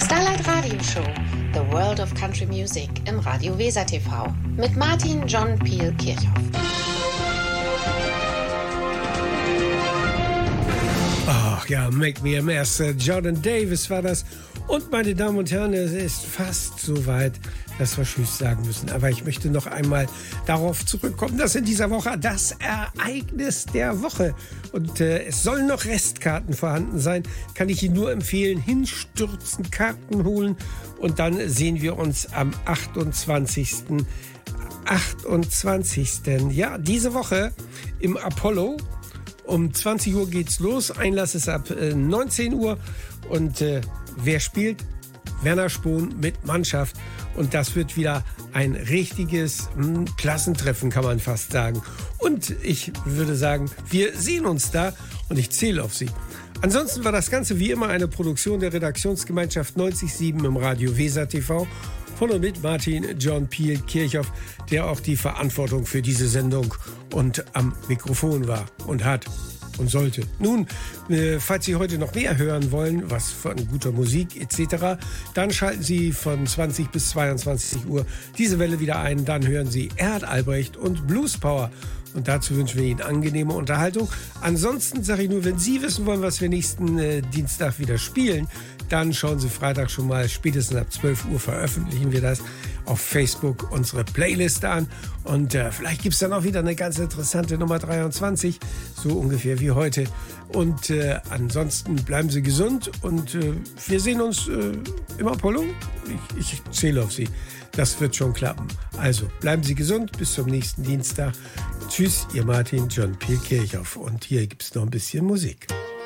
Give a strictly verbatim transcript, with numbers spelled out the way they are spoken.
Starlight Radio Show, The World of Country Music im Radio Weser T V mit Martin John Peel Kirchhoff. Ach ja, Make Me a Mess. Jordan Davis war das. Und meine Damen und Herren, es ist fast so weit, dass wir Tschüss sagen müssen. Aber ich möchte noch einmal darauf zurückkommen, dass in dieser Woche das Ereignis der Woche und äh, es sollen noch Restkarten vorhanden sein, kann ich Ihnen nur empfehlen, hinstürzen, Karten holen und dann sehen wir uns am achtundzwanzigsten achtundzwanzigsten Ja, diese Woche im Apollo. Um zwanzig Uhr geht's los. Einlass ist ab äh, neunzehn Uhr. Und äh, wer spielt? Werner Spohn mit Mannschaft. Und das wird wieder ein richtiges mh, Klassentreffen, kann man fast sagen. Und ich würde sagen, wir sehen uns da und ich zähle auf Sie. Ansonsten war das Ganze wie immer eine Produktion der Redaktionsgemeinschaft neunzig Komma sieben im Radio Weser T V. Von und mit Martin John Peel Kirchhoff, der auch die Verantwortung für diese Sendung und am Mikrofon war und hat und sollte. Nun, äh, falls Sie heute noch mehr hören wollen, was von guter Musik et cetera, dann schalten Sie von zwanzig bis zweiundzwanzig Uhr diese Welle wieder ein. Dann hören Sie Erhard Albrecht und Blues Power. Und dazu wünschen wir Ihnen angenehme Unterhaltung. Ansonsten sage ich nur, wenn Sie wissen wollen, was wir nächsten äh, Dienstag wieder spielen, dann schauen Sie Freitag schon mal, spätestens ab zwölf Uhr veröffentlichen wir das auf Facebook unsere Playliste an. Und äh, vielleicht gibt es dann auch wieder eine ganz interessante Nummer dreiundzwanzig, so ungefähr wie heute. Und äh, ansonsten bleiben Sie gesund und äh, wir sehen uns äh, im Apollo. Ich, ich zähle auf Sie. Das wird schon klappen. Also bleiben Sie gesund, bis zum nächsten Dienstag. Tschüss, Ihr Martin John Peel Kirchhoff. Und hier gibt es noch ein bisschen Musik.